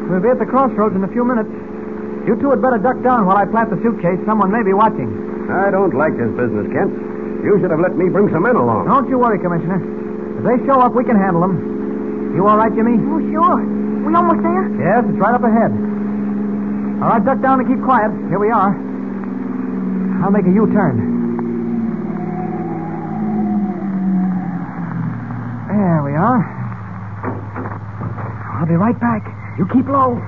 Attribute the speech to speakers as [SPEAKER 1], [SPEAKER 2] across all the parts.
[SPEAKER 1] We'll be at the crossroads in a few minutes. You two had better duck down while I plant the suitcase. Someone may be watching.
[SPEAKER 2] I don't like this business, Kent. You should have let me bring some men along.
[SPEAKER 1] Don't you worry, Commissioner. If they show up, we can handle them. You all right, Jimmy?
[SPEAKER 3] Oh, sure. We almost there?
[SPEAKER 1] Yes, it's right up ahead. All right, duck down and keep quiet. Here we are. I'll make a U-turn. There we are. I'll be right back. You keep low.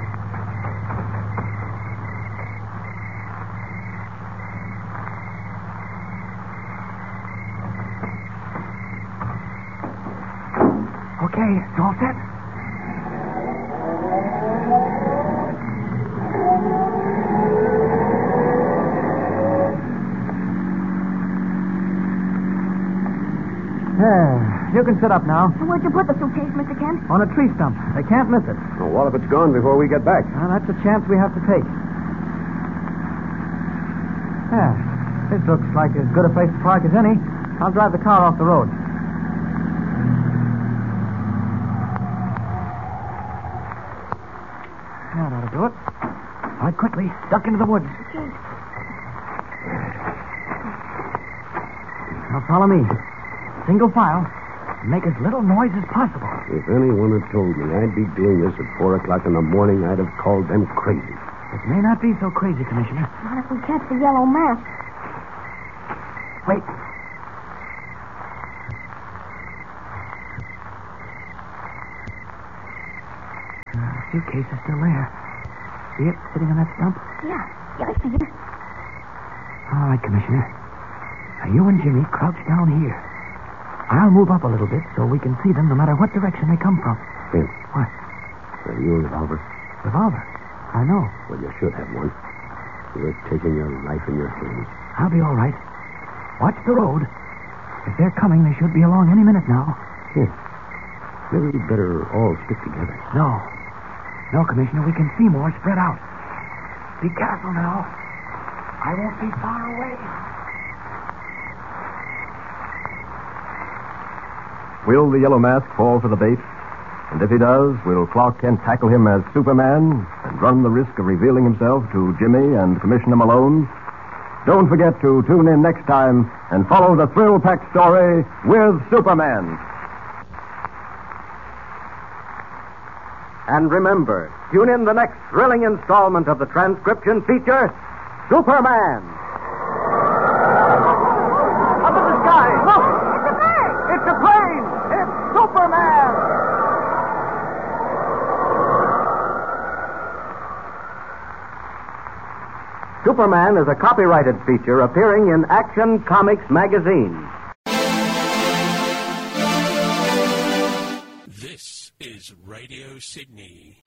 [SPEAKER 1] Okay, it's all set. There. You can sit up now.
[SPEAKER 3] So where'd you put the suitcase, Mr. Kent?
[SPEAKER 1] On a tree stump. They can't miss it.
[SPEAKER 2] Well, what if it's gone before we get back?
[SPEAKER 1] Well, that's a chance we have to take. Yeah. This looks like as good a place to park as any. I'll drive the car off the road. That ought to do it. All right, quickly. Duck into the woods.
[SPEAKER 3] Okay.
[SPEAKER 1] Now follow me. Single file. Make as little noise as possible.
[SPEAKER 2] If anyone had told me I'd be doing this at 4 o'clock in the morning, I'd have called them crazy.
[SPEAKER 1] It may not be so crazy, Commissioner.
[SPEAKER 3] What if we catch the yellow mask?
[SPEAKER 1] Wait. The suitcase is still there. See it sitting on that stump?
[SPEAKER 3] Yeah, I see it.
[SPEAKER 1] All right, Commissioner. Now, you and Jimmy crouch down here. I'll move up a little bit so we can see them no matter what direction they come from.
[SPEAKER 2] Kent.
[SPEAKER 1] What?
[SPEAKER 2] Are you a revolver?
[SPEAKER 1] Revolver? I know.
[SPEAKER 2] Well, you should have one. You're taking your life in your hands.
[SPEAKER 1] I'll be all right. Watch the road. If they're coming, they should be along any minute now.
[SPEAKER 2] Here. Maybe we'd better all stick together.
[SPEAKER 1] No. No, Commissioner, we can see more spread out. Be careful now. I won't be far away.
[SPEAKER 4] Will the Yellow Mask fall for the bait? And if he does, will Clark Kent tackle him as Superman and run the risk of revealing himself to Jimmy and Commissioner Malone? Don't forget to tune in next time and follow the thrill-packed story with Superman.
[SPEAKER 2] And remember, tune in the next thrilling installment of the transcription feature, Superman.
[SPEAKER 1] Up in the sky. Look! It's a plane! It's a plane! It's Superman!
[SPEAKER 2] Superman is a copyrighted feature appearing in Action Comics magazine.
[SPEAKER 5] This is Radio Sydney.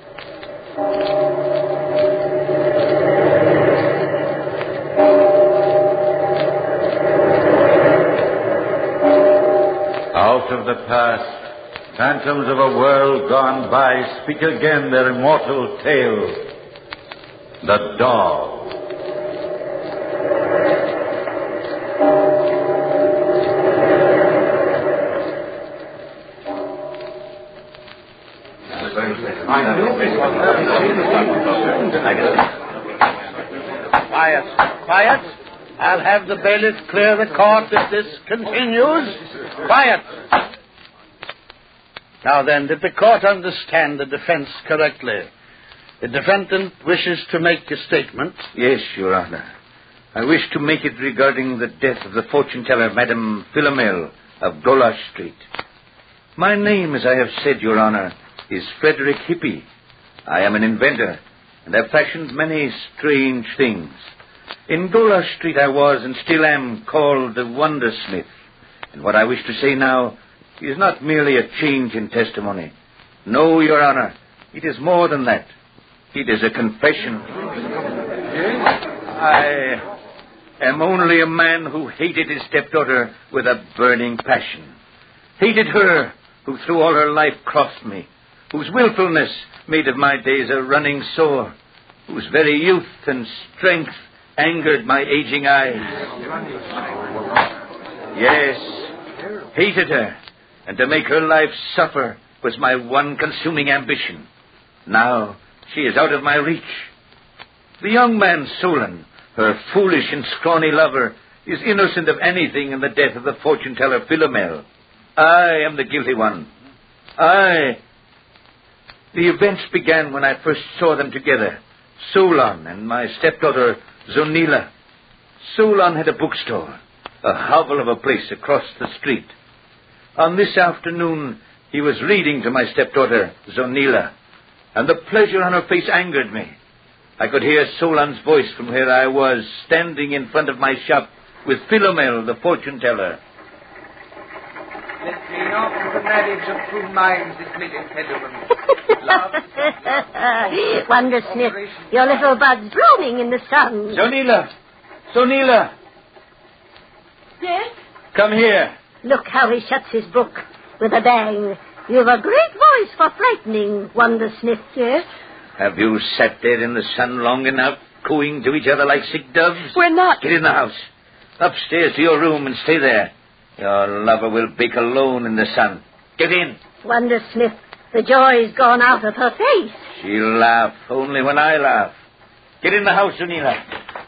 [SPEAKER 6] Out of the past, phantoms of a world gone by speak again their immortal tale. The Dog.
[SPEAKER 7] Quiet. I'll have the bailiff clear the court if this continues. Quiet. Now then, did the court understand the defense correctly? The defendant wishes to make a statement.
[SPEAKER 6] Yes, Your Honor. I wish to make it regarding the death of the fortune-teller, Madame Philomel of Goulash Street. My name, as I have said, Your Honor, is Frederick Hippie. I am an inventor, and have fashioned many strange things. In Goulash Street I was, and still am, called the Wondersmith. And what I wish to say now is not merely a change in testimony. No, Your Honor, it is more than that. It is a confession. I am only a man who hated his stepdaughter with a burning passion. Hated her who through all her life crossed me, whose willfulness made of my days a running sore, whose very youth and strength angered my aging eyes. Yes, hated her, and to make her life suffer was my one consuming ambition. Now she is out of my reach. The young man, Solon, her foolish and scrawny lover, is innocent of anything in the death of the fortune-teller Philomel. I am the guilty one. The events began when I first saw them together, Solon and my stepdaughter, Zonila. Solon had a bookstore, a hovel of a place across the street. On this afternoon, he was reading to my stepdaughter, Zonila, and the pleasure on her face angered me. I could hear Solon's voice from where I was, standing in front of my shop with Philomel, the fortune-teller.
[SPEAKER 8] Let me offer the marriage of two minds that meet impediment.
[SPEAKER 9] Wonder Smith, your little bud's blooming in the sun.
[SPEAKER 6] Zonila!
[SPEAKER 3] Yes?
[SPEAKER 6] Come here.
[SPEAKER 9] Look how he shuts his book with a bang. You've a great voice for frightening, Wonder Smith. Yes?
[SPEAKER 6] Have you sat there in the sun long enough, cooing to each other like sick doves?
[SPEAKER 3] We're not.
[SPEAKER 6] Get in the house. Upstairs to your room and stay there. Your lover will bake alone in the sun. Get in.
[SPEAKER 9] Wonder Smith, the joy's gone out of her face.
[SPEAKER 6] She'll laugh only when I laugh. Get in the house, Zonila.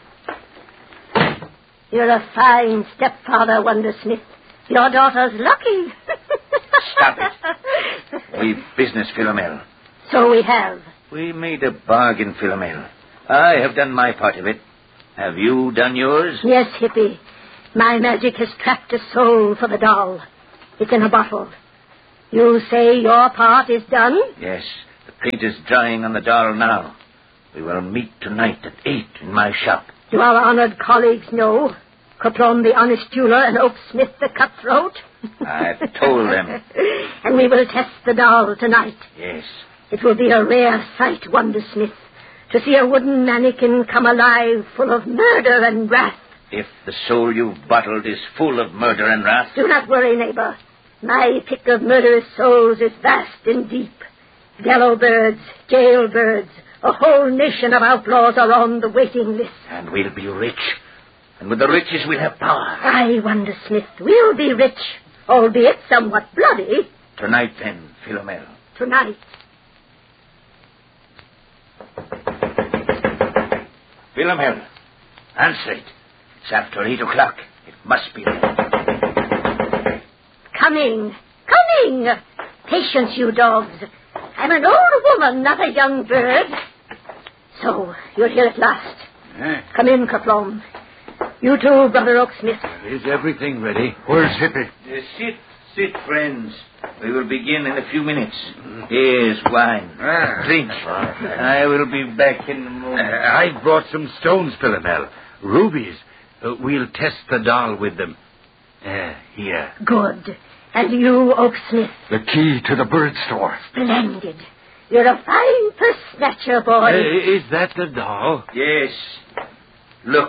[SPEAKER 9] You're a fine stepfather, Wonder Smith. Your daughter's lucky.
[SPEAKER 6] Stop it. We've business, Philomel.
[SPEAKER 9] So we have.
[SPEAKER 6] We made a bargain, Philomel. I have done my part of it. Have you done yours?
[SPEAKER 9] Yes, Hippie. My magic has trapped a soul for the doll. It's in a bottle. You say your part is done?
[SPEAKER 6] Yes. The paint is drying on the doll now. We will meet tonight at 8 in my shop.
[SPEAKER 9] Do our honored colleagues know? Coplon the honest jeweler and Oak Smith the cutthroat?
[SPEAKER 6] I've told them.
[SPEAKER 9] And we will test the doll tonight.
[SPEAKER 6] Yes.
[SPEAKER 9] It will be a rare sight, Wonder Smith, to see a wooden mannequin come alive full of murder and wrath.
[SPEAKER 6] If the soul you've bottled is full of murder and wrath...
[SPEAKER 9] Do not worry, neighbor. My pick of murderous souls is vast and deep. Gallow birds, jailbirds, a whole nation of outlaws are on the waiting list.
[SPEAKER 6] And we'll be rich. And with the riches we'll have power.
[SPEAKER 9] Aye, Wonder Smith, we'll be rich, albeit somewhat bloody.
[SPEAKER 6] Tonight, then, Philomel.
[SPEAKER 9] Tonight.
[SPEAKER 6] Philomel, answer it. It's after 8 o'clock. It must be there.
[SPEAKER 9] Coming. Patience, you dogs. I'm an old woman, not a young bird. So, you're here at last. Come in, Coplon. You too, Brother Oaksmith.
[SPEAKER 10] Is everything ready? Where's Hippie?
[SPEAKER 6] Sit, friends. We will begin in a few minutes. Here's wine. Drink. I will be back in a moment.
[SPEAKER 10] I brought some stones, Philomel. Rubies. We'll test the doll with them. Here.
[SPEAKER 9] Good. And you, Oaksmith?
[SPEAKER 10] The key to the bird store.
[SPEAKER 9] Splendid. You're a fine purse snatcher, boy.
[SPEAKER 10] Is that the doll?
[SPEAKER 6] Yes. Look.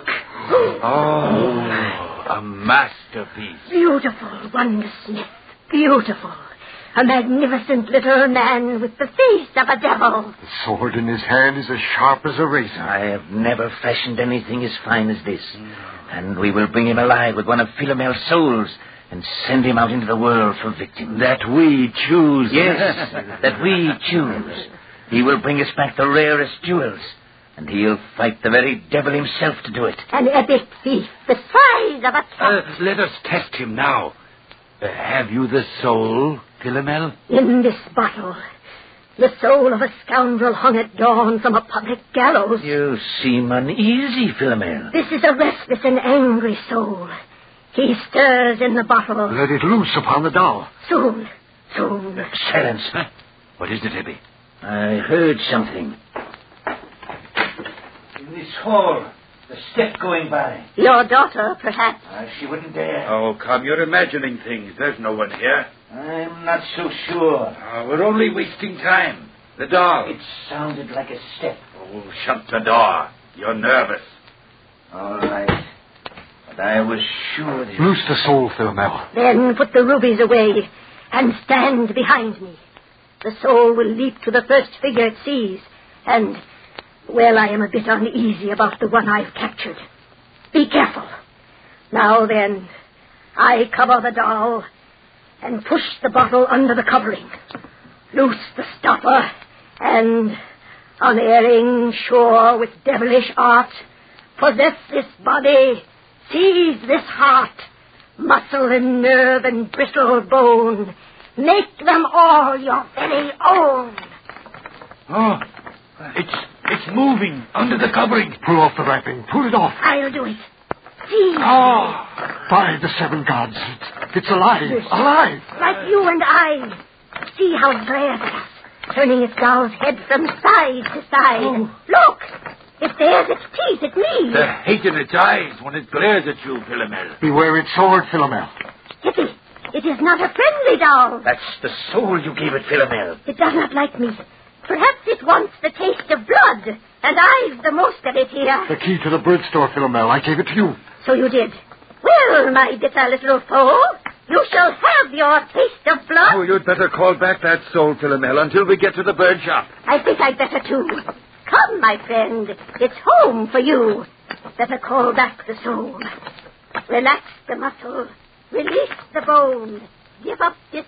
[SPEAKER 10] Oh, a masterpiece.
[SPEAKER 9] Beautiful, Wonder Smith. Beautiful. A magnificent little man with the face of a devil.
[SPEAKER 10] The sword in his hand is as sharp as a razor.
[SPEAKER 6] I have never fashioned anything as fine as this. And we will bring him alive with one of Philomel's souls and send him out into the world for victims.
[SPEAKER 10] That we choose.
[SPEAKER 6] Yes, that we choose. He will bring us back the rarest jewels. And he'll fight the very devil himself to do it.
[SPEAKER 9] An epic thief, the size of a cat.
[SPEAKER 10] Let us test him now. Have you the soul, Philomel?
[SPEAKER 9] In this bottle. The soul of a scoundrel hung at dawn from a public gallows.
[SPEAKER 6] You seem uneasy, Philomel.
[SPEAKER 9] This is a restless and angry soul. He stirs in the bottle.
[SPEAKER 10] Let it loose upon the doll.
[SPEAKER 9] Soon.
[SPEAKER 6] Silence.
[SPEAKER 10] Huh? What is it, Hippie?
[SPEAKER 6] I heard something. In this hall, the step going by.
[SPEAKER 9] Your daughter, perhaps.
[SPEAKER 6] She wouldn't dare.
[SPEAKER 10] Oh, come, you're imagining things. There's no one here.
[SPEAKER 6] I'm not so sure.
[SPEAKER 10] We're only wasting time. The doll.
[SPEAKER 6] It sounded like a step.
[SPEAKER 10] Oh, shut the door. You're nervous.
[SPEAKER 6] All right. But I was sure that...
[SPEAKER 10] Loose the soul, Philomel.
[SPEAKER 9] Then put the rubies away and stand behind me. The soul will leap to the first figure it sees. And, well, I am a bit uneasy about the one I've captured. Be careful. Now then, I cover the doll and push the bottle under the covering. Loose the stopper, and, unerring, sure with devilish art, possess this body, seize this heart, muscle and nerve and brittle bone, make them all your very own.
[SPEAKER 10] Oh, it's moving under the covering.
[SPEAKER 11] Pull off the wrapping. Pull it off.
[SPEAKER 9] I'll do it. See?
[SPEAKER 11] By the seven gods. It's alive. Alive.
[SPEAKER 9] Like you and I. See how it glares at us, turning its doll's head from side to side.
[SPEAKER 10] Oh.
[SPEAKER 9] Look! It bares its teeth at me.
[SPEAKER 10] The hate in its eyes when it glares at you, Philomel.
[SPEAKER 11] Beware its sword, Philomel.
[SPEAKER 9] Kitty, it is not a friendly doll.
[SPEAKER 10] That's the soul you gave it, Philomel.
[SPEAKER 9] It does not like me. Perhaps it wants the taste of blood, and I've the most of it here.
[SPEAKER 11] The key to the bird store, Philomel. I gave it to you.
[SPEAKER 9] So you did. Well, my bitter little foe, you shall have your taste of blood.
[SPEAKER 10] Oh, you'd better call back that soul, Philomel, until we get to the bird shop.
[SPEAKER 9] I think I'd better, too. Come, my friend. It's home for you. Better call back the soul. Relax the muscle. Release the bone. Give up this